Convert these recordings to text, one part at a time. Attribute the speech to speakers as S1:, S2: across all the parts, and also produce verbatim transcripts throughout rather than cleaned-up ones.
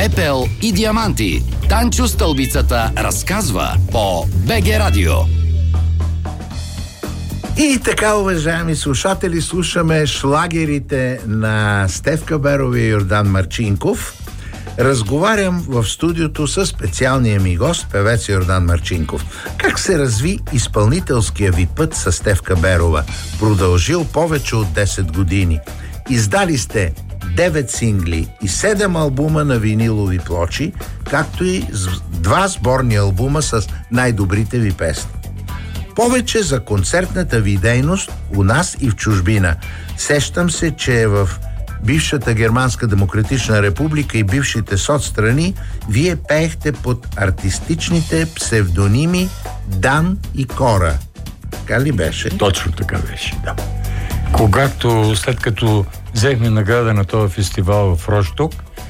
S1: пепел и диаманти. Танчо Стълбицата разказва по БГ Радио.
S2: И така, уважаеми слушатели, слушаме шлагерите на Стефка Берова и Йордан Марчинков. Разговарям в студиото с специалния ми гост, певец Йордан Марчинков. Как се разви изпълнителския ви път с Стефка Берова? Продължил повече от десет години. Издали сте девет сингли и седем албума на винилови плочи, както и два сборни албума с най-добрите ви песни. Повече за концертната ви дейност у нас и в чужбина. Сещам се, че в бившата Германска демократична република и бившите соцстрани вие пеехте под артистичните псевдоними Дан и Кора. Така ли беше?
S3: Точно така беше, да. Когато, след като взехме награда на този фестивал в Рошток,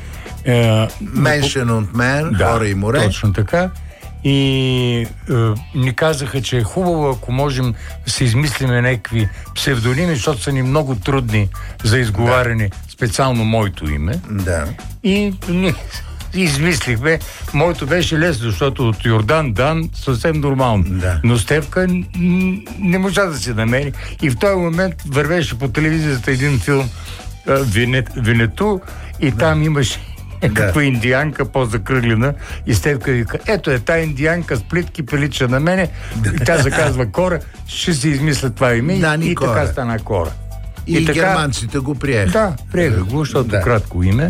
S3: е,
S2: Меншен от мен,
S3: да,
S2: Хора и море.
S3: Точно така. И е, ни казаха, че е хубаво, ако можем да се измислиме някакви псевдоними, защото са ни много трудни за изговаряне, да. Специално моето име.
S2: Да.
S3: И ние измислихме. Моето беше лесно, защото от Йордан Дан съвсем нормално.
S2: Да.
S3: Но Стефка н- не можа да се намери. И в този момент вървеше по телевизията един филм Винет, Винету и да. Там имаше някаква да. Индиянка по-закръглена и Стефка вика, ето е тая индиянка с плитки, прилича на мене. Да. И тя заказва Кора, ще си измисля това име да, и, и така стана Кора.
S2: И, и така, германците го приеха.
S3: Да, приеха го, защото да. Кратко име.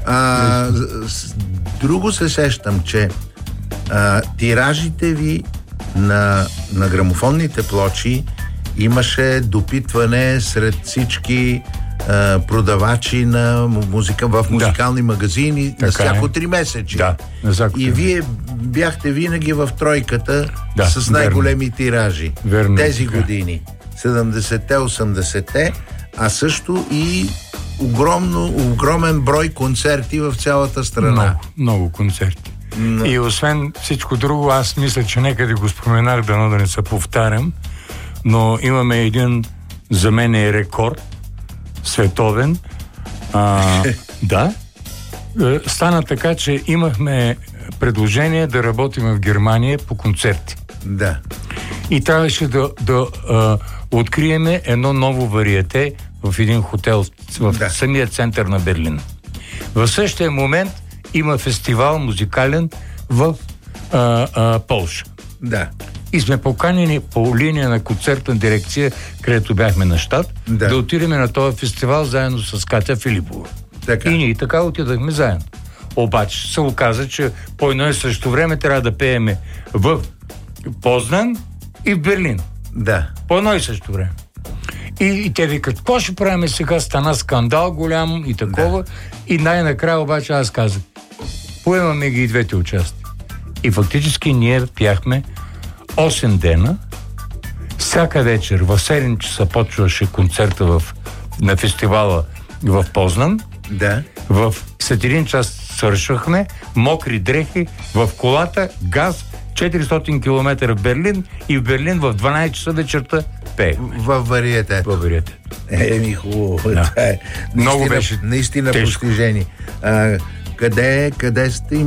S2: А, друго се сещам, че а, тиражите ви на, на грамофонните плочи имаше допитване сред всички а, продавачи на музика в музикални да. Магазини така на всяко три месече.
S3: Да,
S2: и вие бяхте винаги в тройката
S3: да,
S2: с най-големи верно. Тиражи.
S3: Верно,
S2: тези
S3: така.
S2: Години. седемдесетте, осемдесетте, а също и огромно, огромен брой концерти в цялата страна.
S3: Много, много концерти. Но... И освен всичко друго, аз мисля, че някъде го споменах, дано да не се повтарям, но имаме един, за мен е рекорд, световен. А, да. Стана така, че имахме предложение да работим в Германия по концерти.
S2: Да.
S3: И трябваше да, да а, откриеме едно ново вариете в един хотел в да. Самия център на Берлин. В същия момент има фестивал музикален в а, а, Полша.
S2: Да.
S3: И сме поканени по линия на концертна дирекция, където бяхме на щат, да, да отидем на този фестивал заедно с Катя Филипова.
S2: Така.
S3: И ние така отидахме заедно. Обаче се оказа, че по едно и също време трябва да пееме в Познан и в Берлин.
S2: Да.
S3: По едно и също време. И, и те викат, какво ще правим сега? Стана скандал голям и такова. Да. И най-накрая обаче аз казах, поемаме ги и двете участия. И фактически ние пяхме осем дена. Всяка вечер в седем часа почваше концерта в, на фестивала в Познан.
S2: Да.
S3: В след един час свършвахме, мокри дрехи, в колата, газ, четиристотин километра в Берлин и в Берлин в дванайсет часа вечерта пеехме.
S2: Във вариете.
S3: Във вариете.
S2: Еми, хубаво.
S3: Да.
S2: Е,
S3: много беше
S2: наистина
S3: тежко.
S2: постижение. А, къде, къде сте